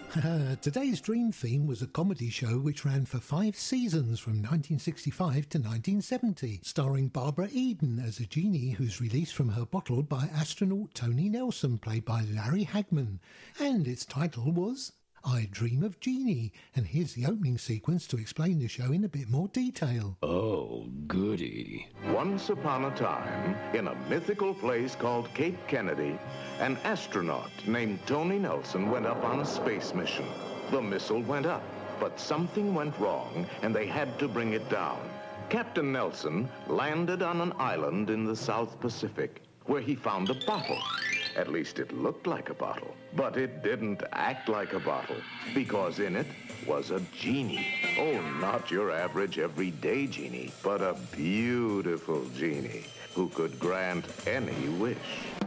Today's Dream Theme was a comedy show which ran for 5 seasons from 1965 to 1970, starring Barbara Eden as a genie who's released from her bottle by astronaut Tony Nelson, played by Larry Hagman, and its title was I Dream of Jeannie, and here's the opening sequence to explain the show in a bit more detail. Oh, goody. Once upon a time, in a mythical place called Cape Kennedy, an astronaut named Tony Nelson went up on a space mission. The missile went up, but something went wrong, and they had to bring it down. Captain Nelson landed on an island in the South Pacific, where he found a bottle. At least it looked like a bottle, but it didn't act like a bottle, because in it was a genie. Oh, not your average everyday genie, but a beautiful genie who could grant any wish.